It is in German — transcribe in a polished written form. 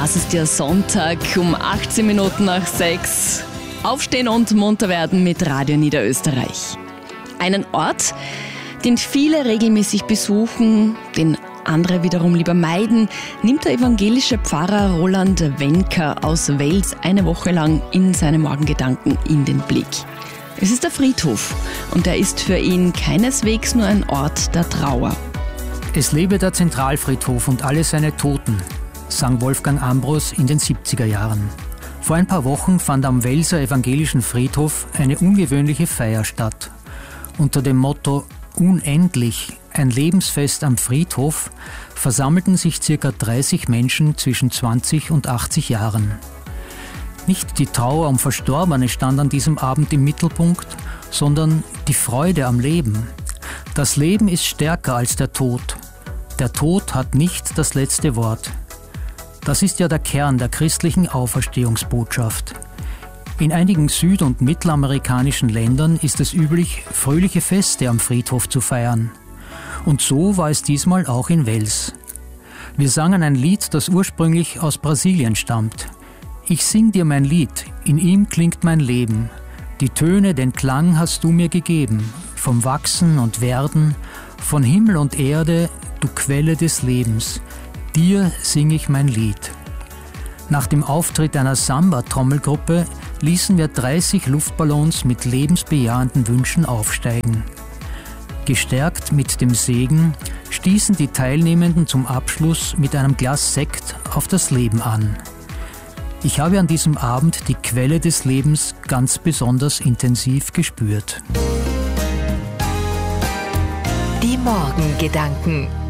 Es ist ja Sonntag um 18 Minuten nach 6. Aufstehen und munter werden mit Radio Niederösterreich. Einen Ort, den viele regelmäßig besuchen, den andere wiederum lieber meiden, nimmt der evangelische Pfarrer Roland Wencker aus Wels eine Woche lang in seine Morgengedanken in den Blick. Es ist der Friedhof und er ist für ihn keineswegs nur ein Ort der Trauer. Es lebe der Zentralfriedhof und alle seine Toten, sang Wolfgang Ambros in den 70er Jahren. Vor ein paar Wochen fand am Welser evangelischen Friedhof eine ungewöhnliche Feier statt. Unter dem Motto »Unendlich, ein Lebensfest am Friedhof« versammelten sich ca. 30 Menschen zwischen 20 und 80 Jahren. Nicht die Trauer um Verstorbene stand an diesem Abend im Mittelpunkt, sondern die Freude am Leben. Das Leben ist stärker als der Tod. Der Tod hat nicht das letzte Wort. Das ist ja der Kern der christlichen Auferstehungsbotschaft. In einigen süd- und mittelamerikanischen Ländern ist es üblich, fröhliche Feste am Friedhof zu feiern. Und so war es diesmal auch in Wels. Wir sangen ein Lied, das ursprünglich aus Brasilien stammt. Ich sing dir mein Lied, in ihm klingt mein Leben. Die Töne, den Klang hast du mir gegeben. Vom Wachsen und Werden, von Himmel und Erde, du Quelle des Lebens. Dir sing ich mein Lied. Nach dem Auftritt einer Samba-Trommelgruppe ließen wir 30 Luftballons mit lebensbejahenden Wünschen aufsteigen. Gestärkt mit dem Segen stießen die Teilnehmenden zum Abschluss mit einem Glas Sekt auf das Leben an. Ich habe an diesem Abend die Quelle des Lebens ganz besonders intensiv gespürt. Die Morgengedanken.